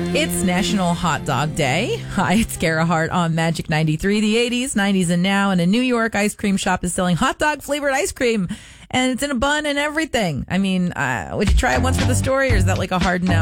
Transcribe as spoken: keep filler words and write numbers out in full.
It's National Hot Dog Day. Hi, it's Kara Hart on Magic ninety-three. The eighties, nineties, and now. And a New York ice cream shop is selling hot dog flavored ice cream. And it's in a bun and everything. I mean, uh, would you try it once for the story, or is that like a hard no?